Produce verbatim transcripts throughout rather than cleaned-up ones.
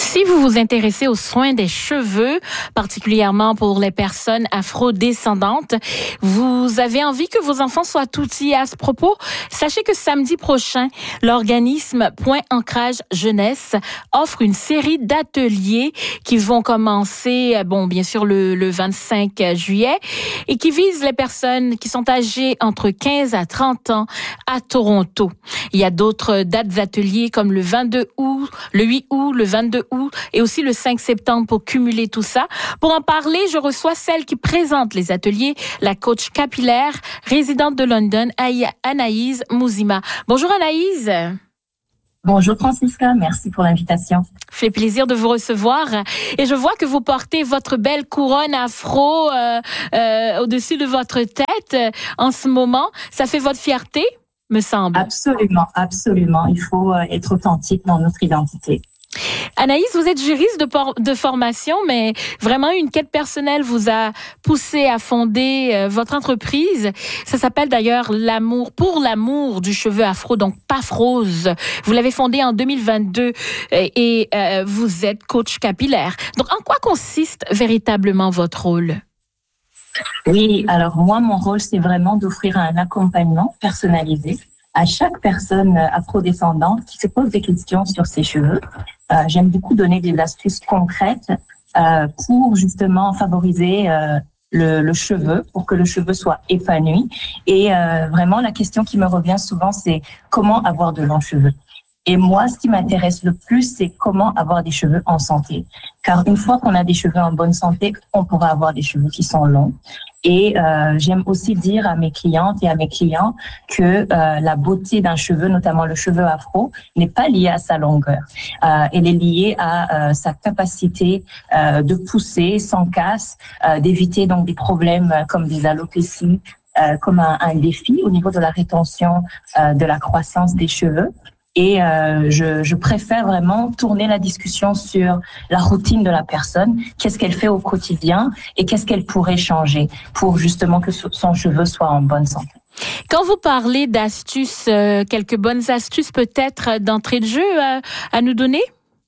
Si vous vous intéressez aux soins des cheveux, particulièrement pour les personnes afro-descendantes, vous avez envie que vos enfants soient outillés à ce propos, sachez que samedi prochain, l'organisme Point Ancrage Jeunesse offre une série d'ateliers qui vont commencer, bon, bien sûr, le, le vingt-cinq juillet et qui visent les personnes qui sont âgées entre quinze à trente ans à Toronto. Il y a d'autres dates d'ateliers comme le vingt-deux août, le huit août, le vingt-deux août et aussi le cinq septembre pour cumuler tout ça. Pour en parler, je reçois celle qui présente les ateliers, la coach capillaire, résidente de London, Anaïs Mouzima. Bonjour Anaïs. Bonjour Francisca, merci pour l'invitation. Fait plaisir de vous recevoir. Et je vois que vous portez votre belle couronne afro euh, euh, au-dessus de votre tête euh, en ce moment. Ça fait votre fierté, me semble. Absolument, absolument. Il faut euh, être authentique dans notre identité. Anaïs, vous êtes juriste de, por- de formation, mais vraiment une quête personnelle vous a poussé à fonder euh, votre entreprise. Ça s'appelle d'ailleurs l'amour pour l'amour du cheveu afro, donc Pafrose. Vous l'avez fondée en deux mille vingt-deux et, et euh, vous êtes coach capillaire. Donc, en quoi consiste véritablement votre rôle? Oui, alors moi, mon rôle, c'est vraiment d'offrir un accompagnement personnalisé à chaque personne afrodescendante qui se pose des questions sur ses cheveux. Euh, j'aime beaucoup donner des astuces concrètes euh, pour justement favoriser euh, le, le cheveu, pour que le cheveu soit épanoui. Et euh, vraiment, la question qui me revient souvent, c'est comment avoir de longs cheveux. Et moi, ce qui m'intéresse le plus, c'est comment avoir des cheveux en santé. Car une fois qu'on a des cheveux en bonne santé, on pourra avoir des cheveux qui sont longs. Et euh, j'aime aussi dire à mes clientes et à mes clients que euh, la beauté d'un cheveu, notamment le cheveu afro, n'est pas liée à sa longueur. Euh, elle est liée à euh, sa capacité euh, de pousser sans casse, euh, d'éviter donc des problèmes comme des alopécies, euh, comme un, un défi au niveau de la rétention euh, de la croissance des cheveux. Et euh, je, je préfère vraiment tourner la discussion sur la routine de la personne, qu'est-ce qu'elle fait au quotidien et qu'est-ce qu'elle pourrait changer pour justement que son cheveu soit en bonne santé. Quand vous parlez d'astuces, euh, quelques bonnes astuces peut-être d'entrée de jeu à, à nous donner?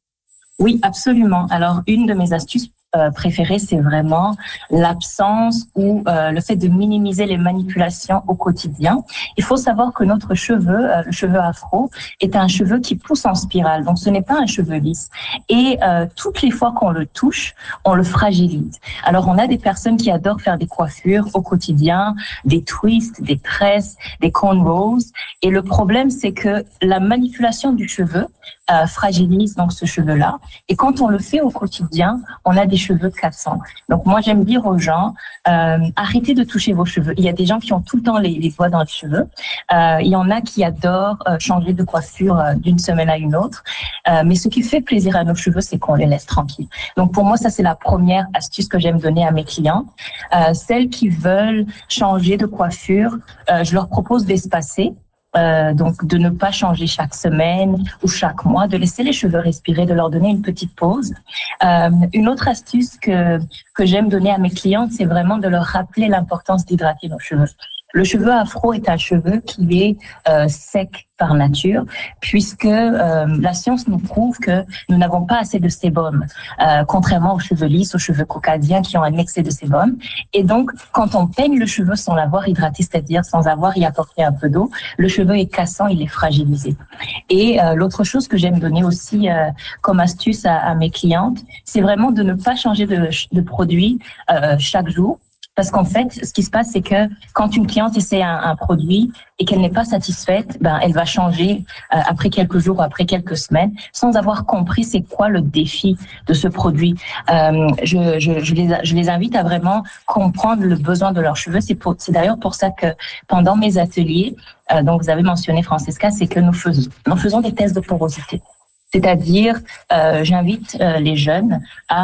Oui, absolument. Alors, une de mes astuces Euh, préféré, c'est vraiment l'absence ou euh, le fait de minimiser les manipulations au quotidien. Il faut savoir que notre cheveu, euh, le cheveu afro, est un cheveu qui pousse en spirale, donc ce n'est pas un cheveu lisse. Et euh, toutes les fois qu'on le touche, on le fragilise. Alors, on a des personnes qui adorent faire des coiffures au quotidien, des twists, des tresses, des cornrows. Et le problème, c'est que la manipulation du cheveu euh, fragilise donc ce cheveu-là. Et quand on le fait au quotidien, on a des cheveux cassants. Donc moi j'aime dire aux gens euh, arrêtez de toucher vos cheveux. Il y a des gens qui ont tout le temps les, les doigts dans les cheveux. Euh, il y en a qui adorent euh, changer de coiffure euh, d'une semaine à une autre. Euh, mais ce qui fait plaisir à nos cheveux, c'est qu'on les laisse tranquilles. Donc pour moi ça c'est la première astuce que j'aime donner à mes clients. Euh, celles qui veulent changer de coiffure, euh, je leur propose d'espacer. Euh, donc de ne pas changer chaque semaine ou chaque mois, de laisser les cheveux respirer, de leur donner une petite pause. Euh, une autre astuce que que j'aime donner à mes clientes, c'est vraiment de leur rappeler l'importance d'hydrater nos cheveux. Le cheveu afro est un cheveu qui est euh, sec par nature, puisque euh, la science nous prouve que nous n'avons pas assez de sébum, euh, contrairement aux cheveux lisses, aux cheveux caucasiens qui ont un excès de sébum. Et donc, quand on peigne le cheveu sans l'avoir hydraté, c'est-à-dire sans avoir y apporté un peu d'eau, le cheveu est cassant, il est fragilisé. Et euh, l'autre chose que j'aime donner aussi euh, comme astuce à, à mes clientes, c'est vraiment de ne pas changer de, de produit euh, chaque jour. Parce qu'en fait, ce qui se passe, c'est que quand une cliente essaie un, un produit et qu'elle n'est pas satisfaite, ben elle va changer euh, après quelques jours ou après quelques semaines, sans avoir compris c'est quoi le défi de ce produit. Euh, je, je, je, les, je les invite à vraiment comprendre le besoin de leurs cheveux. C'est, pour, c'est d'ailleurs pour ça que pendant mes ateliers, euh, dont vous avez mentionné Francisca, c'est que nous faisons, nous faisons des tests de porosité. C'est-à-dire, euh, j'invite euh, les jeunes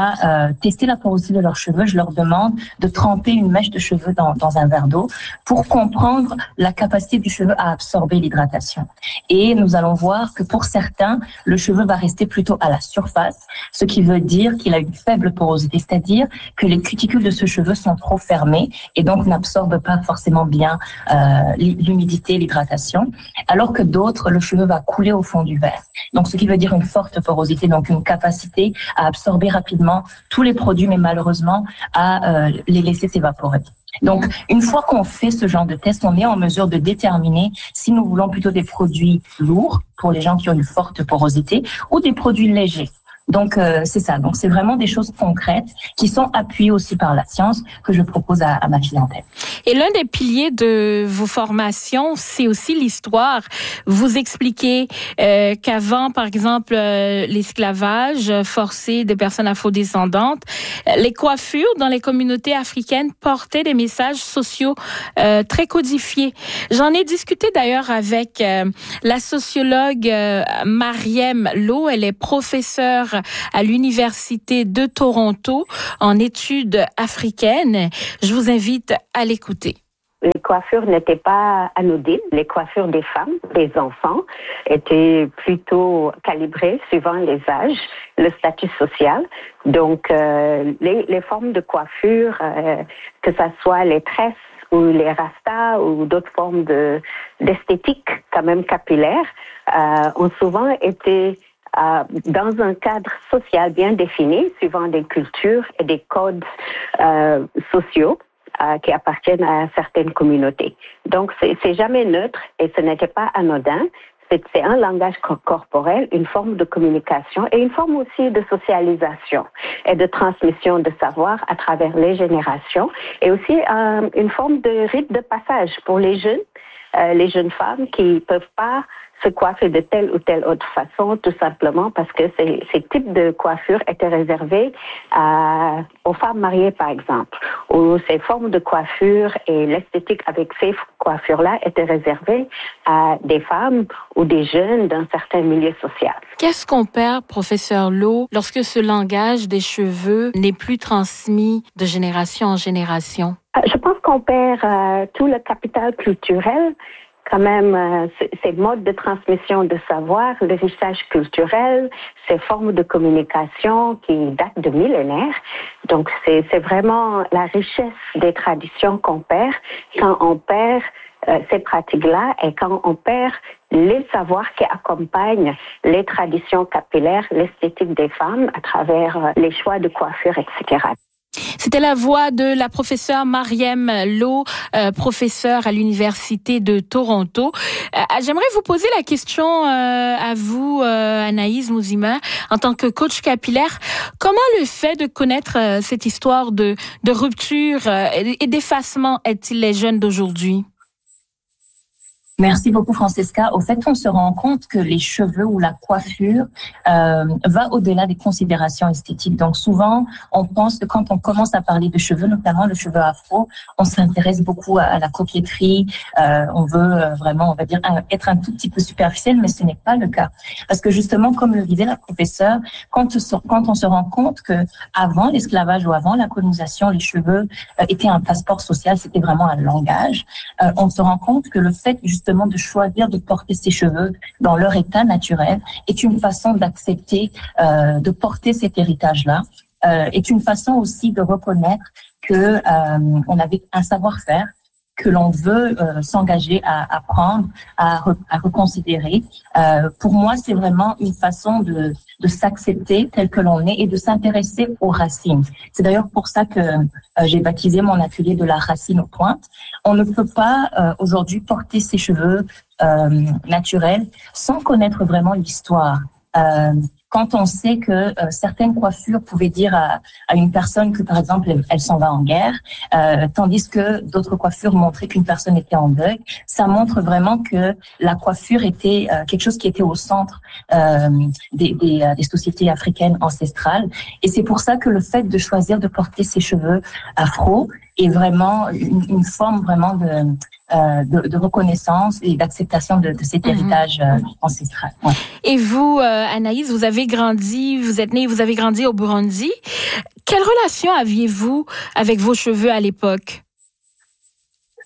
à euh, tester la porosité de leurs cheveux. Je leur demande de tremper une mèche de cheveux dans, dans un verre d'eau pour comprendre la capacité du cheveu à absorber l'hydratation. Et nous allons voir que pour certains, le cheveu va rester plutôt à la surface, ce qui veut dire qu'il a une faible porosité, c'est-à-dire que les cuticules de ce cheveu sont trop fermées et donc n'absorbent pas forcément bien euh, l'humidité, l'hydratation, alors que d'autres, le cheveu va couler au fond du verre. Donc, ce qui veut dire une une forte porosité, donc une capacité à absorber rapidement tous les produits, mais malheureusement à euh, les laisser s'évaporer. Donc, une fois qu'on fait ce genre de test, on est en mesure de déterminer si nous voulons plutôt des produits lourds pour les gens qui ont une forte porosité ou des produits légers. Donc, euh, c'est ça. Donc, c'est vraiment des choses concrètes qui sont appuyées aussi par la science que je propose à, à ma clientèle. Et l'un des piliers de vos formations, c'est aussi l'histoire. Vous expliquez euh, qu'avant, par exemple, euh, l'esclavage forcé des personnes afrodescendantes, les coiffures dans les communautés africaines portaient des messages sociaux euh, très codifiés. J'en ai discuté d'ailleurs avec euh, la sociologue euh, Mariem Lo. Elle est professeure à l'Université de Toronto en études africaines. Je vous invite à l'écouter. Les coiffures n'étaient pas anodines. Les coiffures des femmes, des enfants, étaient plutôt calibrées suivant les âges, le statut social. Donc, euh, les, les formes de coiffure, euh, que ça soit les tresses ou les rastas ou d'autres formes de, d'esthétique quand même capillaire, euh, ont souvent été Euh, dans un cadre social bien défini, suivant des cultures et des codes euh, sociaux euh, qui appartiennent à certaines communautés. Donc, c'est, c'est jamais neutre et ce n'était pas anodin. C'est, c'est un langage corporel, une forme de communication et une forme aussi de socialisation et de transmission de savoir à travers les générations et aussi euh, une forme de rite de passage pour les jeunes, euh, les jeunes femmes qui peuvent pas se coiffer de telle ou telle autre façon, tout simplement parce que ces, ces types de coiffures étaient réservés à, aux femmes mariées, par exemple, où ces formes de coiffure et l'esthétique avec ces coiffures-là étaient réservées à des femmes ou des jeunes d'un certain milieu social. Qu'est-ce qu'on perd, professeur Lo, lorsque ce langage des cheveux n'est plus transmis de génération en génération? Je pense qu'on perd euh, tout le capital culturel. Quand même, euh, ces modes de transmission de savoir, l'héritage culturel, ces formes de communication qui datent de millénaires. Donc, c'est, c'est vraiment la richesse des traditions qu'on perd quand on perd euh, ces pratiques-là et quand on perd les savoirs qui accompagnent les traditions capillaires, l'esthétique des femmes à travers euh, les choix de coiffure, et cetera. C'était la voix de la professeure Mariem Lo, euh, professeure à l'Université de Toronto. Euh, j'aimerais vous poser la question euh, à vous, euh, Anaïs Mouzima, en tant que coach capillaire. Comment le fait de connaître euh, cette histoire de, de rupture euh, et d'effacement aide-t-il les jeunes d'aujourd'hui? Merci beaucoup, Francesca. Au fait, on se rend compte que les cheveux ou la coiffure euh, va au-delà des considérations esthétiques. Donc, souvent, on pense que quand on commence à parler de cheveux, notamment le cheveu afro, on s'intéresse beaucoup à, à la coquetterie. Euh, on veut euh, vraiment, on va dire, un, être un tout petit peu superficiel, mais ce n'est pas le cas. Parce que justement, comme le disait la professeure, quand, quand on se rend compte que avant l'esclavage ou avant la colonisation, les cheveux euh, étaient un passeport social, c'était vraiment un langage. Euh, on se rend compte que le fait justement de choisir de porter ses cheveux dans leur état naturel est une façon d'accepter, euh, de porter cet héritage-là, euh, est une façon aussi de reconnaître que euh, on avait un savoir-faire que l'on veut euh, s'engager à apprendre, à, re, à reconsidérer. Euh, pour moi, c'est vraiment une façon de, de s'accepter tel que l'on est et de s'intéresser aux racines. C'est d'ailleurs pour ça que euh, j'ai baptisé mon atelier de la racine aux pointes. On ne peut pas euh, aujourd'hui porter ses cheveux euh, naturels sans connaître vraiment l'histoire. Euh, quand on sait que euh, certaines coiffures pouvaient dire à, à une personne que, par exemple, elle, elle s'en va en guerre, euh, tandis que d'autres coiffures montraient qu'une personne était en deuil, ça montre vraiment que la coiffure était euh, quelque chose qui était au centre euh, des, des, euh, des sociétés africaines ancestrales. Et c'est pour ça que le fait de choisir de porter ses cheveux afro est vraiment une, une forme vraiment de... Euh, de, de reconnaissance et d'acceptation de, de cet héritage euh, ancestral. Ouais. Et vous, euh, Anaïs, vous avez grandi, vous êtes née, vous avez grandi au Burundi. Quelle relation aviez-vous avec vos cheveux à l'époque?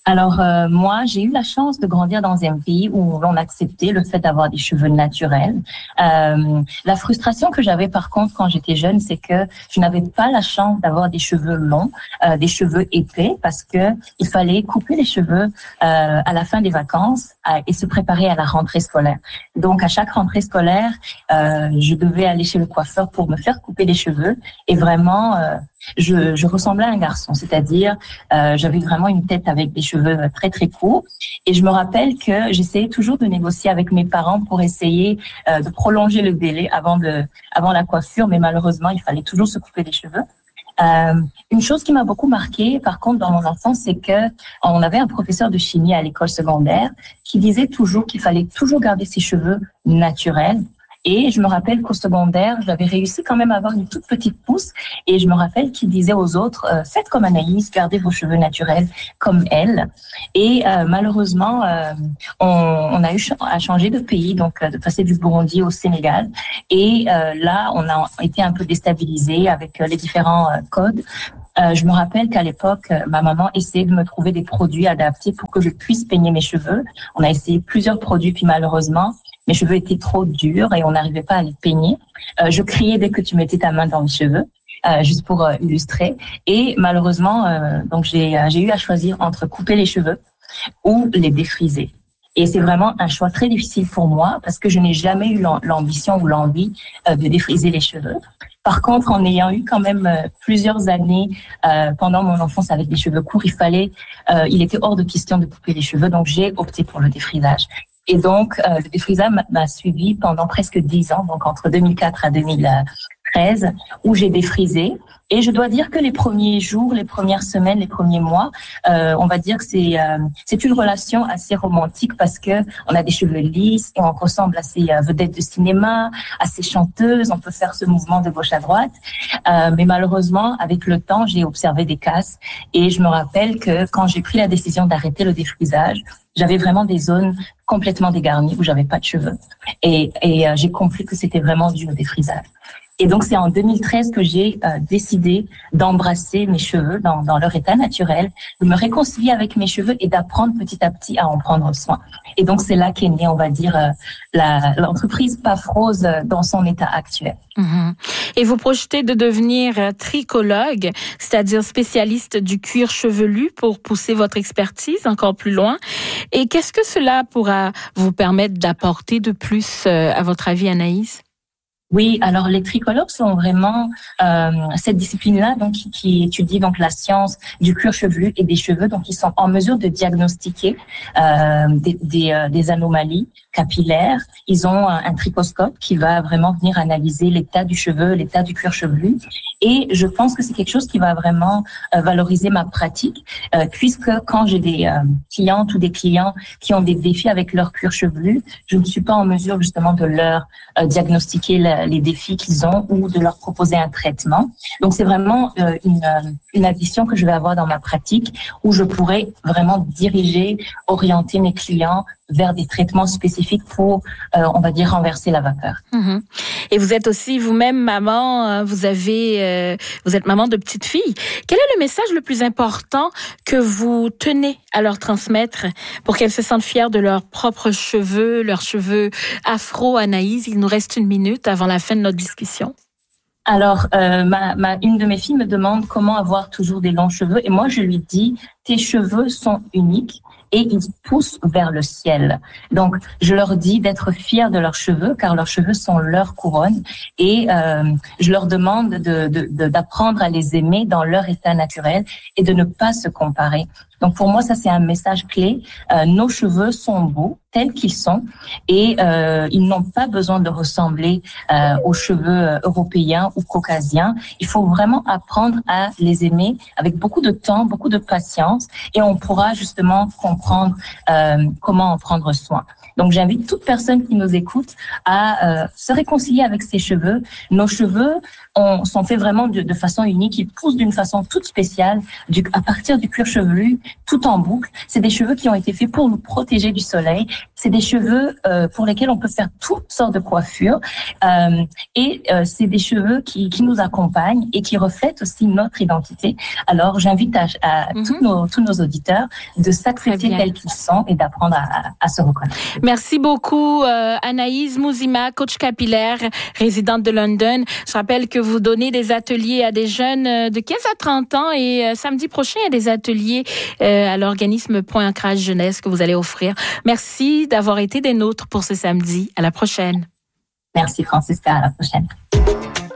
Alors euh, moi, j'ai eu la chance de grandir dans un pays où l'on acceptait le fait d'avoir des cheveux naturels. Euh, la frustration que j'avais par contre quand j'étais jeune, c'est que je n'avais pas la chance d'avoir des cheveux longs, euh, des cheveux épais, parce que il fallait couper les cheveux euh, à la fin des vacances à, et se préparer à la rentrée scolaire. Donc à chaque rentrée scolaire, euh, je devais aller chez le coiffeur pour me faire couper les cheveux et vraiment euh, Je, je ressemblais à un garçon, c'est-à-dire euh, j'avais vraiment une tête avec des cheveux très très courts. Et je me rappelle que j'essayais toujours de négocier avec mes parents pour essayer euh, de prolonger le délai avant de avant la coiffure, mais malheureusement il fallait toujours se couper les cheveux. Euh, une chose qui m'a beaucoup marquée, par contre, dans mon enfance, c'est que on avait un professeur de chimie à l'école secondaire qui disait toujours qu'il fallait toujours garder ses cheveux naturels. Et je me rappelle qu'au secondaire, j'avais réussi quand même à avoir une toute petite pousse. Et je me rappelle qu'il disait aux autres, euh, faites comme Anaïs, gardez vos cheveux naturels comme elle. Et euh, malheureusement, euh, on, on a eu à changer de pays, donc euh, de passer du Burundi au Sénégal. Et euh, là, on a été un peu déstabilisé avec euh, les différents euh, codes. Euh, je me rappelle qu'à l'époque, euh, ma maman essayait de me trouver des produits adaptés pour que je puisse peigner mes cheveux. On a essayé plusieurs produits, puis malheureusement, mes cheveux étaient trop durs et on n'arrivait pas à les peigner. Euh, je criais dès que tu mettais ta main dans mes cheveux, euh, juste pour euh, illustrer. Et malheureusement, euh, donc j'ai, euh, j'ai eu à choisir entre couper les cheveux ou les défriser. Et c'est vraiment un choix très difficile pour moi parce que je n'ai jamais eu l'ambition ou l'envie euh, de défriser les cheveux. Par contre, en ayant eu quand même euh, plusieurs années euh, pendant mon enfance avec des cheveux courts, il fallait, euh, il était hors de question de couper les cheveux, donc j'ai opté pour le défrisage. Et donc, euh, le défrisage m'a suivi pendant presque dix ans, donc entre deux mille quatre à deux mille treize, où j'ai défrisé. Et je dois dire que les premiers jours, les premières semaines, les premiers mois, euh, on va dire que c'est euh, c'est une relation assez romantique parce que on a des cheveux lisses et on ressemble à ces euh, vedettes de cinéma, à ces chanteuses. On peut faire ce mouvement de gauche à droite, euh, mais malheureusement, avec le temps, j'ai observé des casses et je me rappelle que quand j'ai pris la décision d'arrêter le défrisage, j'avais vraiment des zones complètement dégarnies où j'avais pas de cheveux et et euh, j'ai compris que c'était vraiment dû au défrisage. Et donc, c'est en deux mille treize que j'ai euh, décidé d'embrasser mes cheveux dans, dans leur état naturel, de me réconcilier avec mes cheveux et d'apprendre petit à petit à en prendre soin. Et donc, c'est là qu'est née, on va dire, euh, la, l'entreprise Pafrose dans son état actuel. Mmh. Et vous projetez de devenir tricologue, c'est-à-dire spécialiste du cuir chevelu pour pousser votre expertise encore plus loin. Et qu'est-ce que cela pourra vous permettre d'apporter de plus, euh, à votre avis, Anaïs? Oui, alors les tricologues sont vraiment euh, cette discipline-là, donc qui, qui étudie donc la science du cuir chevelu et des cheveux, donc ils sont en mesure de diagnostiquer euh, des, des, euh, des anomalies capillaires. Ils ont un, un tricoscope qui va vraiment venir analyser l'état du cheveu, l'état du cuir chevelu, et je pense que c'est quelque chose qui va vraiment euh, valoriser ma pratique, euh, puisque quand j'ai des euh, clientes ou des clients qui ont des défis avec leur cuir chevelu, je ne suis pas en mesure justement de leur euh, diagnostiquer la les défis qu'ils ont ou de leur proposer un traitement. Donc, c'est vraiment euh, une, une addition que je vais avoir dans ma pratique où je pourrais vraiment diriger, orienter mes clients vers des traitements spécifiques pour, euh, on va dire, renverser la vapeur. Mmh. Et vous êtes aussi vous-même maman, vous avez, euh, vous êtes maman de petites filles. Quel est le message le plus important que vous tenez à leur transmettre pour qu'elles se sentent fières de leurs propres cheveux, leurs cheveux afro, Anaïs? Il nous reste une minute avant la fin de notre discussion. Alors, euh, ma, ma, une de mes filles me demande comment avoir toujours des longs cheveux et moi je lui dis, tes cheveux sont uniques et ils poussent vers le ciel. Donc, je leur dis d'être fiers de leurs cheveux car leurs cheveux sont leur couronne et euh, je leur demande de, de, de, d'apprendre à les aimer dans leur état naturel et de ne pas se comparer. Donc, pour moi, ça, c'est un message clé. Euh, nos cheveux sont beaux tels qu'ils sont et euh, ils n'ont pas besoin de ressembler euh, aux cheveux européens ou caucasiens. Il faut vraiment apprendre à les aimer avec beaucoup de temps, beaucoup de patience et on pourra justement comprendre euh, comment en prendre soin. Donc, j'invite toute personne qui nous écoute à euh, se réconcilier avec ses cheveux. Nos cheveux on, sont faits vraiment de, de façon unique. Ils poussent d'une façon toute spéciale du, à partir du cuir chevelu, tout en boucle. C'est des cheveux qui ont été faits pour nous protéger du soleil c'est des cheveux euh, pour lesquels on peut faire toutes sortes de coiffures euh, et euh, c'est des cheveux qui, qui nous accompagnent et qui reflètent aussi notre identité. Alors, j'invite à, à mm-hmm. tous, nos, tous nos auditeurs de s'accepter tels qu'ils sont et d'apprendre à, à se reconnaître. Merci beaucoup, euh, Anaïs Mouzima, coach capillaire, résidente de London. Je rappelle que vous donnez des ateliers à des jeunes de quinze à trente ans et euh, samedi prochain, il y a des ateliers euh, à l'organisme Point Ancrage Jeunesse que vous allez offrir. Merci d'avoir été des nôtres pour ce samedi. À la prochaine. Merci, Francisca. À la prochaine.